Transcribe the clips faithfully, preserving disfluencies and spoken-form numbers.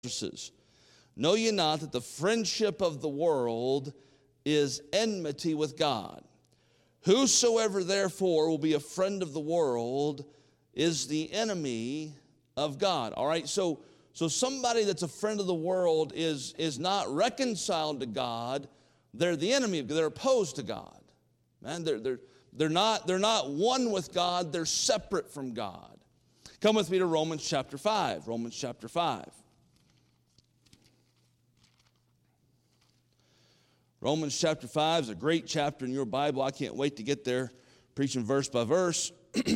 verses. Know ye not that the friendship of the world is enmity with God? Whosoever therefore will be a friend of the world is the enemy of God. All right, so so somebody that's a friend of the world is, is not reconciled to God. They're the enemy of God. They're opposed to God. Man, they're, they're, they're, not, they're not one with God. They're separate from God. Come with me to Romans chapter five. Romans chapter five. Romans chapter five is a great chapter in your Bible. I can't wait to get there, preaching verse by verse.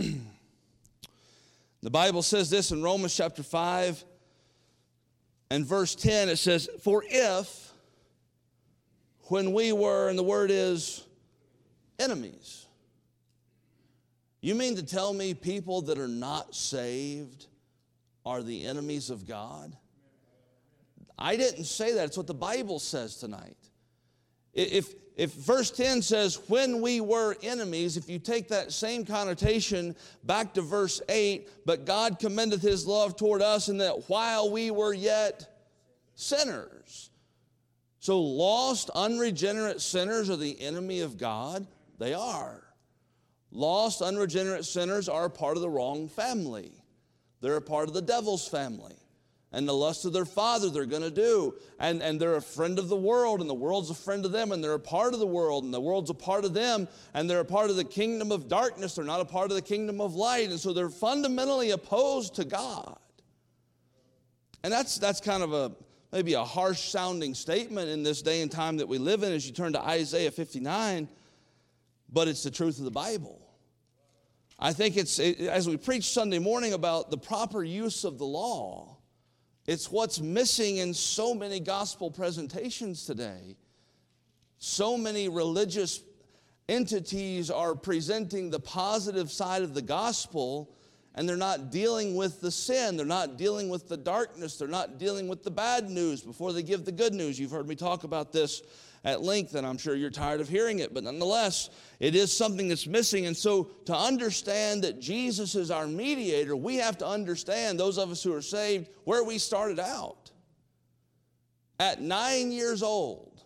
The Bible says this in Romans chapter five and verse ten. It says, for if, when we were, and the word is enemies. You mean to tell me people that are not saved are the enemies of God? I didn't say that. It's what the Bible says tonight. If, if verse ten says, when we were enemies, if you take that same connotation back to verse eight, but God commendeth his love toward us in that while we were yet sinners. So lost, unregenerate sinners are the enemy of God? They are. Lost, unregenerate sinners are a part of the wrong family. They're a part of the devil's family. And the lust of their father they're going to do. And, and they're a friend of the world, and the world's a friend of them, and they're a part of the world, and the world's a part of them, and they're a part of the kingdom of darkness. They're not a part of the kingdom of light. And so they're fundamentally opposed to God. And that's, that's kind of a maybe a harsh-sounding statement in this day and time that we live in as you turn to Isaiah fifty-nine, but it's the truth of the Bible. I think it's, it, as we preach Sunday morning about the proper use of the law, it's what's missing in so many gospel presentations today. So many religious entities are presenting the positive side of the gospel, and they're not dealing with the sin. They're not dealing with the darkness. They're not dealing with the bad news before they give the good news. You've heard me talk about this at length, and I'm sure you're tired of hearing it, but nonetheless, it is something that's missing. And so to understand that Jesus is our mediator, we have to understand, those of us who are saved, where we started out. At nine years old,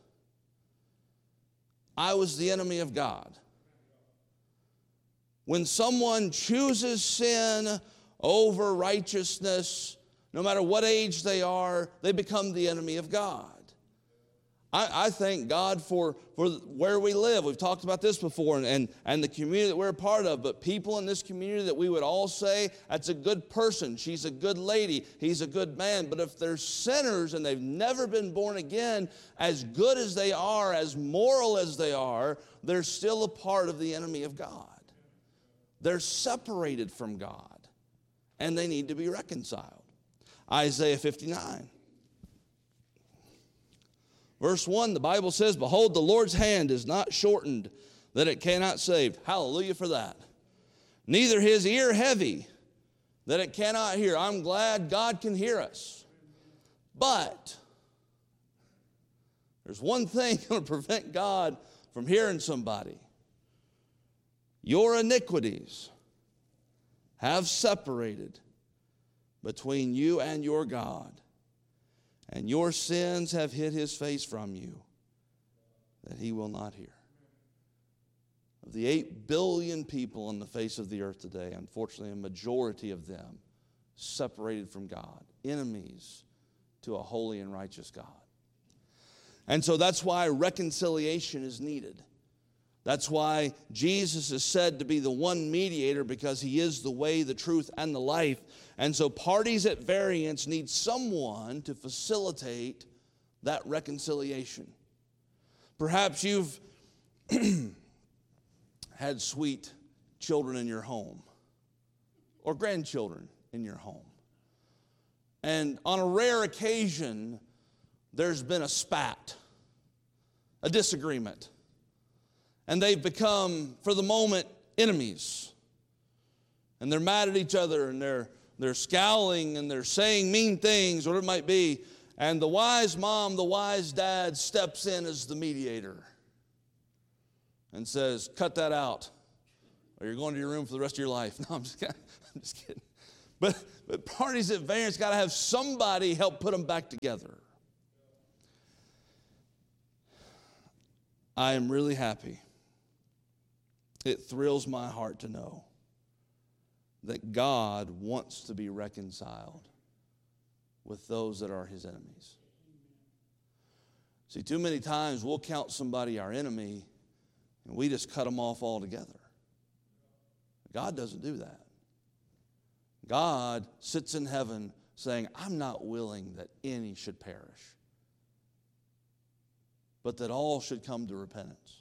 I was the enemy of God. When someone chooses sin over righteousness, no matter what age they are, they become the enemy of God. I, I thank God for, for where we live. We've talked about this before, and, and, and the community that we're a part of. But people in this community that we would all say, that's a good person. She's a good lady. He's a good man. But if they're sinners and they've never been born again, as good as they are, as moral as they are, they're still a part of the enemy of God. They're separated from God, and they need to be reconciled. Isaiah fifty-nine. Verse one, the Bible says, behold, the Lord's hand is not shortened, that it cannot save. Hallelujah for that. Neither his ear heavy, that it cannot hear. I'm glad God can hear us. But there's one thing going to prevent God from hearing somebody. Your iniquities have separated between you and your God, and your sins have hid his face from you, that he will not hear. Of the eight billion people on the face of the earth today, unfortunately, a majority of them separated from God, enemies to a holy and righteous God. And so that's why reconciliation is needed. That's why Jesus is said to be the one mediator, because he is the way, the truth, and the life. And so parties at variance need someone to facilitate that reconciliation. Perhaps you've had sweet children in your home or grandchildren in your home. And on a rare occasion, there's been a spat, a disagreement. And they've become, for the moment, enemies. And they're mad at each other, and they're, they're scowling, and they're saying mean things, whatever it might be. And the wise mom, the wise dad steps in as the mediator and says, cut that out, or you're going to your room for the rest of your life. No, I'm just kidding. I'm just kidding. But, but parties at variance got to have somebody help put them back together. I am really happy. It thrills my heart to know that God wants to be reconciled with those that are his enemies. See, too many times we'll count somebody our enemy and we just cut them off altogether. God doesn't do that. God sits in heaven saying, I'm not willing that any should perish, but that all should come to repentance.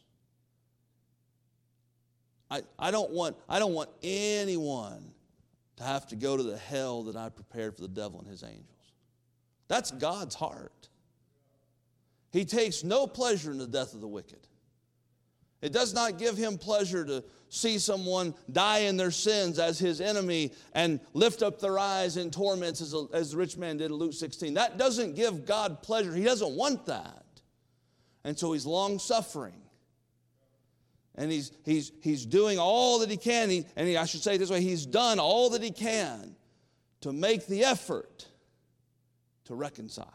I, I don't want, I don't want anyone to have to go to the hell that I prepared for the devil and his angels. That's God's heart. He takes no pleasure in the death of the wicked. It does not give him pleasure to see someone die in their sins as his enemy and lift up their eyes in torments as, a, as the rich man did in Luke sixteen. That doesn't give God pleasure. He doesn't want that. And so he's long-suffering. And he's, he's, he's doing all that he can. He, and he, I should say it this way, he's done all that he can to make the effort to reconcile.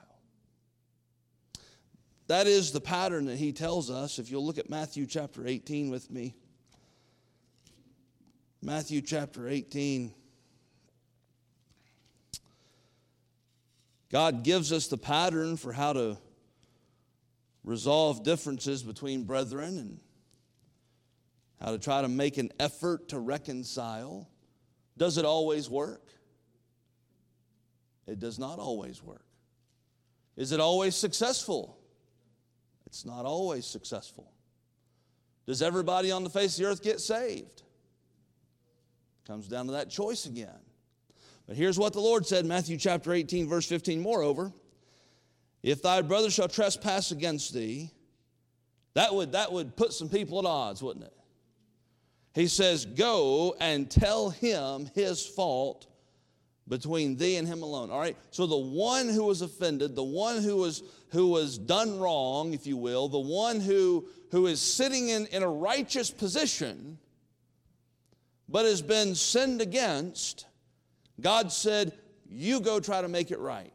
That is the pattern that he tells us. If you'll look at Matthew chapter eighteen with me. Matthew chapter eighteen. God gives us the pattern for how to resolve differences between brethren and how to try to make an effort to reconcile. Does it always work? It does not always work. Is it always successful? It's not always successful. Does everybody on the face of the earth get saved? Comes down to that choice again. But here's what the Lord said, Matthew chapter eighteen, verse fifteen. Moreover, if thy brother shall trespass against thee, that would, that would put some people at odds, wouldn't it? He says, go and tell him his fault between thee and him alone. All right? So the one who was offended, the one who was who was done wrong, if you will, the one who, who is sitting in, in a righteous position, but has been sinned against, God said, you go try to make it right.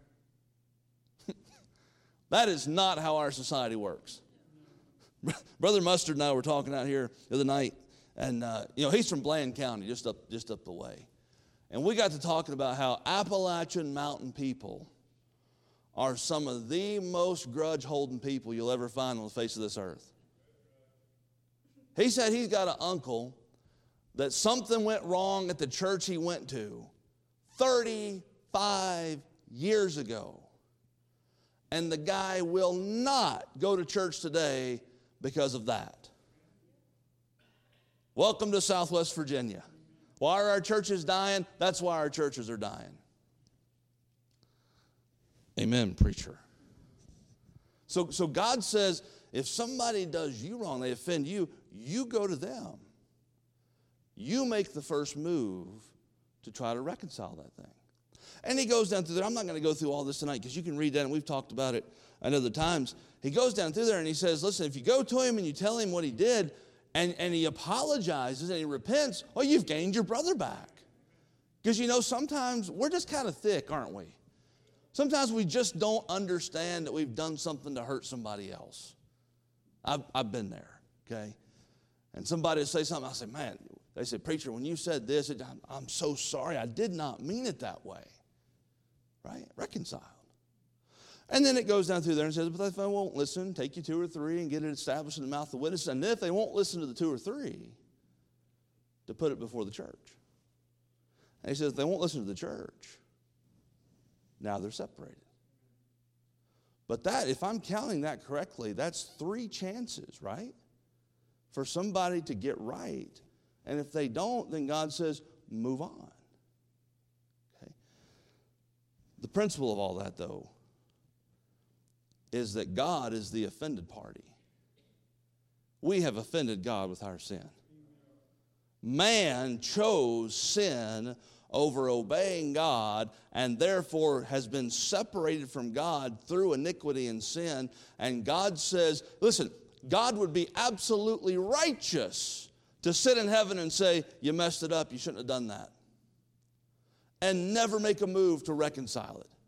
That is not how our society works. Brother Mustard and I were talking out here the other night, and uh, you know, he's from Bland County, just up, just up the way. And we got to talking about how Appalachian mountain people are some of the most grudge-holding people you'll ever find on the face of this earth. He said he's got an uncle that something went wrong at the church he went to thirty-five years ago. And the guy will not go to church today because of that. Welcome to Southwest Virginia. Why are our churches dying? That's why our churches are dying. Amen, preacher. So, so God says, if somebody does you wrong, they offend you, you go to them. You make the first move to try to reconcile that thing. And he goes down through there. I'm not going to go through all this tonight because you can read that, and we've talked about it at other times. He goes down through there and he says, listen, if you go to him and you tell him what he did, and, and he apologizes and he repents, oh, you've gained your brother back. Because, you know, sometimes we're just kind of thick, aren't we? Sometimes we just don't understand that we've done something to hurt somebody else. I've, I've been there, okay? And somebody will say something, I say, man, they say, preacher, when you said this, it, I'm, I'm so sorry. I did not mean it that way. Right? Reconciled. And then it goes down through there and says, but if they won't listen, take you two or three and get it established in the mouth of the witness. And then if they won't listen to the two or three, to put it before the church. And he says, if they won't listen to the church, now they're separated. But that, if I'm counting that correctly, that's three chances, right? For somebody to get right. And if they don't, then God says, move on. Okay. The principle of all that, though, is that God is the offended party. We have offended God with our sin. Man chose sin over obeying God and therefore has been separated from God through iniquity and sin. And God says, listen, God would be absolutely righteous to sit in heaven and say, you messed it up, you shouldn't have done that. and never make a move to reconcile it.